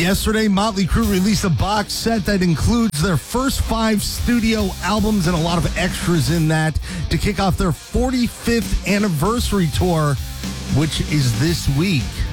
Yesterday, Motley Crue released a box set that includes their first 5 studio albums and a lot of extras in that to kick off their 45th anniversary tour, which is this week.